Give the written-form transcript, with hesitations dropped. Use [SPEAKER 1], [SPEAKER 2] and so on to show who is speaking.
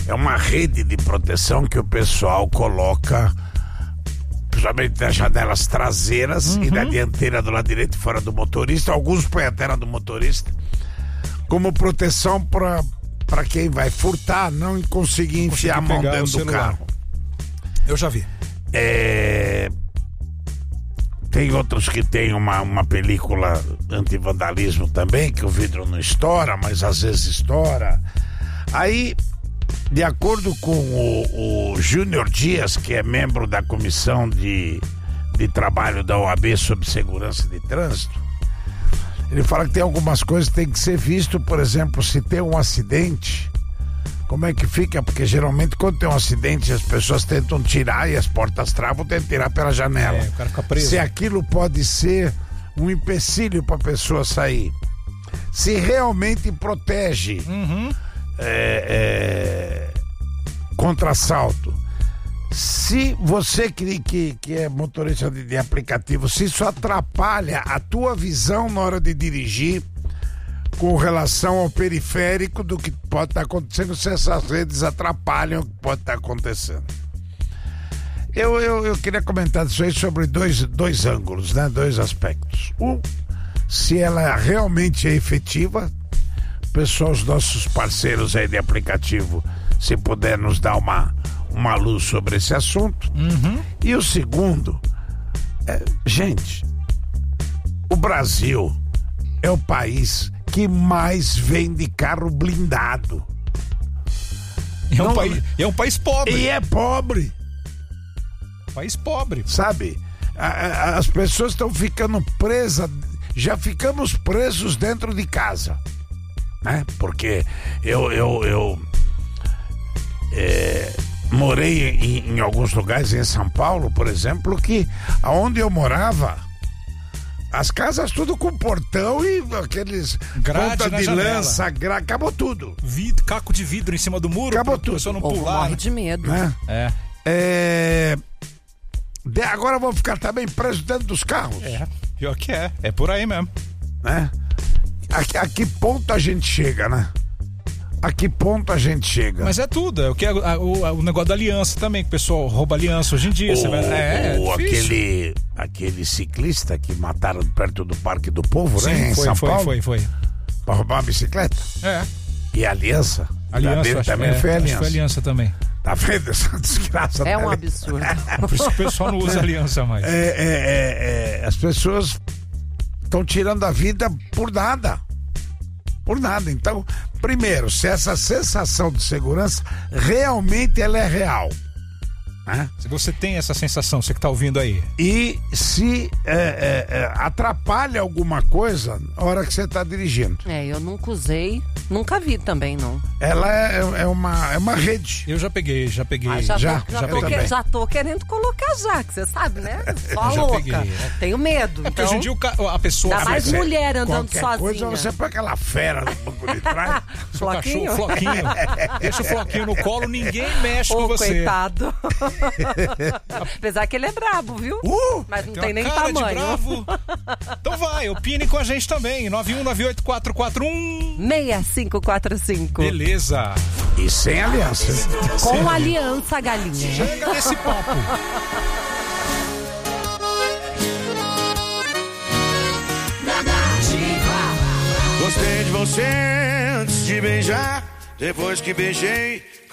[SPEAKER 1] é uma rede de proteção que o pessoal coloca, principalmente nas janelas traseiras e na dianteira do lado direito, fora do motorista. Alguns põem a tela do motorista como proteção para quem vai furtar não conseguir enfiar a mão dentro do carro.
[SPEAKER 2] Eu já vi.
[SPEAKER 1] Tem outros que tem uma película anti-vandalismo também, que o vidro não estoura, mas às vezes estoura. Aí, de acordo com o Júnior Dias, que é membro da comissão de trabalho da OAB sobre segurança de trânsito, ele fala que tem algumas coisas que tem que ser visto. Por exemplo, se tem um acidente, como é que fica? Porque geralmente quando tem um acidente as pessoas tentam tirar e as portas travam, tentam tirar pela janela.
[SPEAKER 2] O cara fica preso.
[SPEAKER 1] Se aquilo pode ser um empecilho para a pessoa sair. Se realmente protege contra assalto. Se você que é motorista de aplicativo, se isso atrapalha a tua visão na hora de dirigir, com relação ao periférico do que pode estar acontecendo, se essas redes atrapalham o que pode estar acontecendo. Eu queria comentar isso aí sobre dois ângulos, né? Dois aspectos. Um, se ela realmente é efetiva. Pessoal, os nossos parceiros aí de aplicativo, se puder nos dar uma luz sobre esse assunto. E o segundo, gente, o Brasil é o país que mais vende carro blindado.
[SPEAKER 2] É um país pobre.
[SPEAKER 1] E é pobre.
[SPEAKER 2] País pobre.
[SPEAKER 1] Sabe? As pessoas estão ficando presas, já ficamos presos dentro de casa, né? Porque eu morei em alguns lugares em São Paulo, por exemplo, que aonde eu morava, as casas tudo com portão e aqueles
[SPEAKER 2] grade
[SPEAKER 1] ponta de
[SPEAKER 2] janela.
[SPEAKER 1] lança, acabou tudo.
[SPEAKER 2] Caco de vidro em cima do muro,
[SPEAKER 1] acabou
[SPEAKER 2] pra pessoa não
[SPEAKER 3] Ou
[SPEAKER 2] pular.
[SPEAKER 3] morre de medo.
[SPEAKER 1] Né?
[SPEAKER 2] É.
[SPEAKER 1] Agora vão ficar também presos dentro dos carros.
[SPEAKER 2] Pior que é. É por aí mesmo.
[SPEAKER 1] Né? A que ponto a gente chega, né? A que ponto a gente chega?
[SPEAKER 2] Mas é tudo. É o negócio da aliança também, que o pessoal rouba aliança hoje em dia.
[SPEAKER 1] Aquele ciclista que mataram perto do Parque do Povo,
[SPEAKER 2] Sim,
[SPEAKER 1] né? Em São Paulo.
[SPEAKER 2] Foi.
[SPEAKER 1] Pra roubar uma bicicleta.
[SPEAKER 2] E
[SPEAKER 1] a aliança?
[SPEAKER 2] Aliança,
[SPEAKER 1] também foi aliança.
[SPEAKER 2] Foi aliança também.
[SPEAKER 1] Tá vendo essa desgraça?
[SPEAKER 3] É um absurdo.
[SPEAKER 2] Por isso que o pessoal não usa aliança mais.
[SPEAKER 1] As pessoas estão tirando a vida por nada. Por nada. Então, primeiro, se essa sensação de segurança realmente ela é real, né?
[SPEAKER 2] Se você tem essa sensação, você que tá ouvindo aí.
[SPEAKER 1] E se atrapalha alguma coisa na hora que você tá dirigindo.
[SPEAKER 3] Eu nunca usei, nunca vi também, não.
[SPEAKER 1] Ela é uma rede.
[SPEAKER 2] Eu já peguei.
[SPEAKER 3] Já tô querendo colocar já, que você sabe, né? Só louca. Peguei, Tenho medo.
[SPEAKER 2] Porque hoje em dia a pessoa...
[SPEAKER 3] Ainda mais mulher andando sozinha.
[SPEAKER 1] Coisa você põe aquela fera no banco de trás.
[SPEAKER 3] Floquinho?
[SPEAKER 2] Floquinho. Deixa o Floquinho no colo, ninguém mexe com você.
[SPEAKER 3] Coitado. Apesar que ele é brabo, viu? Mas não tem nem tamanho.
[SPEAKER 2] De bravo. Então vai, opine com a gente também. 9198-441
[SPEAKER 3] 6545.
[SPEAKER 2] Beleza.
[SPEAKER 1] E sem aliança.
[SPEAKER 3] Com aliança, galinha.
[SPEAKER 2] Chega nesse papo.
[SPEAKER 4] Gostei de você antes de beijar. Depois que beijei,